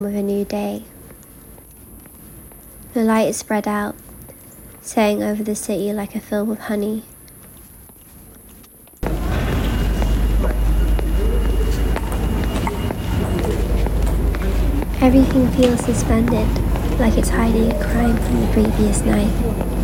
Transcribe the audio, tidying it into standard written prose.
with a new day. The light is spread out, setting over the city like a film of honey. Everything feels suspended, like it's hiding a crime from the previous night.